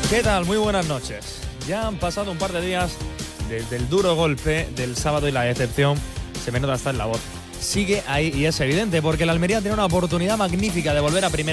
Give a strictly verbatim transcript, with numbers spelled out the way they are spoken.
¿Qué tal? Muy buenas noches. Ya han pasado un par de días desde el duro golpe del sábado y la decepción se me nota hasta en la voz. Sigue ahí y es evidente porque el Almería tiene una oportunidad magnífica de volver a primera.